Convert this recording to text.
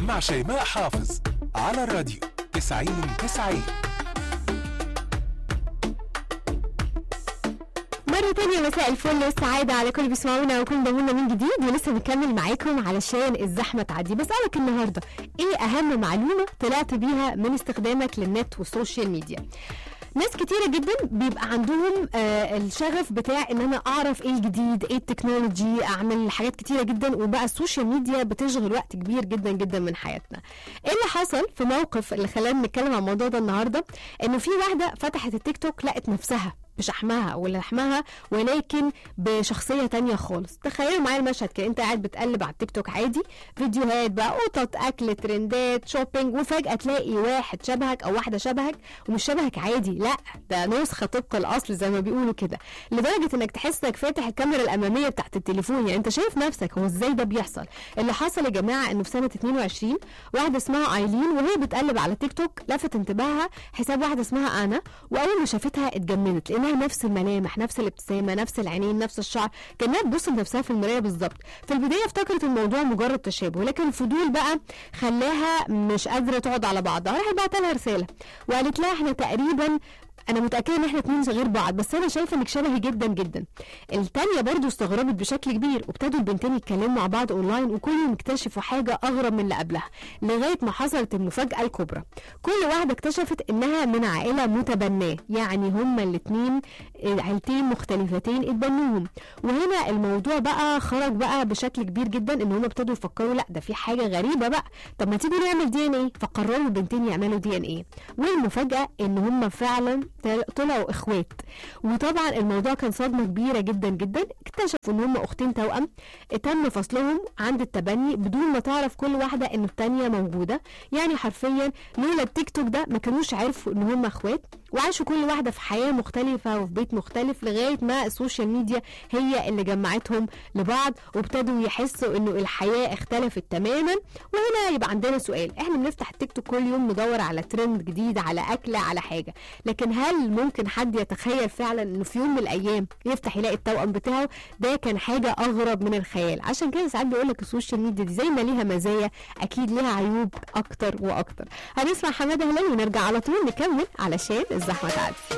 مع شيماء حافظ على الراديو 90-90. مرة تانية مساء الفل والسعادة على كل بيسمعونا وكل ضمونا من جديد، ولسه بنكمل معاكم علشان الزحمة تعدي. بسألك النهاردة ايه اهم معلومة طلعت بيها من استخدامك للنت والسوشيال ميديا؟ ناس كتيرة جدا بيبقى عندهم الشغف بتاع ان انا اعرف ايه الجديد، ايه التكنولوجي، اعمل حاجات كتيرة جدا، وبقى السوشيال ميديا بتشغل وقت كبير جدا جدا من حياتنا. ايه اللي حصل في موقف اللي خلانا نتكلم عن الموضوع ده النهاردة؟ انه في واحدة فتحت التيك توك لقت نفسها بشحمها ولحمها ولكن بشخصية تانية خالص. تخيلوا معايا المشهد كده، انت قاعد بتقلب على التيك توك عادي، فيديوهات بقى، قطط، اكل، ترندات، شوبينج، وفجأة تلاقي واحد شبهك او واحدة شبهك، ومش شبهك عادي، لا ده نسخة طبق الاصل زي ما بيقولوا كده، لدرجة انك تحس انك فاتح الكاميرا الامامية بتاعت التليفون، يعني انت شايف نفسك. هو ازاي ده بيحصل؟ اللي حصل يا جماعة انه في سنة 22 واحدة اسمها ايلين وهي بتقلب على تيك توك لفت انتباهها حساب واحدة اسمها انا، واول ما شافتها اتجننت لانها نفس الملامح، نفس الابتسامه، نفس العينين، نفس الشعر، كانها تبص لنفسها في المرايه بالظبط. في البدايه افتكرت الموضوع مجرد تشابه، لكن الفضول بقى خلاها مش قادره تقعد على بعضها، راحت بعت لها رساله وقالت لها احنا تقريبا، انا متاكده ان احنا اتنين غير بعض، بس انا شايفه انك شبهي جدا جدا. التانيه برضو استغربت بشكل كبير، وابتدوا البنتين يتكلموا مع بعض اونلاين، وكل يوم اكتشفوا حاجه اغرب من اللي قبلها، لغايه ما حصلت المفاجاه الكبرى. كل واحده اكتشفت انها من عائله متبناه، يعني هما الاتنين عيلتين مختلفتين اتبنوهم. وهنا الموضوع بقى خرج بقى بشكل كبير جدا، ان هما ابتدوا يفكروا لا ده في حاجه غريبه بقى، طب ما تيجي نعمل دي ان ايه. فقرروا البنتين يعملوا دي ان ايه، والمفاجاه ان هما فعلا طلعوا اخوات. وطبعا الموضوع كان صدمه كبيره جدا جدا، اكتشفوا ان هم اختين توأم تم فصلهم عند التبني بدون ما تعرف كل واحده ان الثانيه موجوده. يعني حرفيا لولا التيك توك ده ما كانوش عرفوا ان هم اخوات، وعاشوا كل واحده في حياه مختلفه وفي بيت مختلف، لغايه ما السوشيال ميديا هي اللي جمعتهم لبعض، وابتدوا يحسوا انه الحياه اختلفت تماما. وهنا يبقى عندنا سؤال، احنا بنفتح التيك توك كل يوم ندور على ترند جديد، على اكله، على حاجه، لكن هل ممكن حد يتخيل فعلا انه في يوم من الايام يفتح يلاقي التوأم بتاعه؟ ده كان حاجه اغرب من الخيال. عشان كده ساعات بيقول لك السوشيال ميديا دي زي ما ليها مزايا اكيد ليها عيوب اكتر واكتر. هنسمع حماده هلال ونرجع على طول نكمل علشان الزحمه تعدي.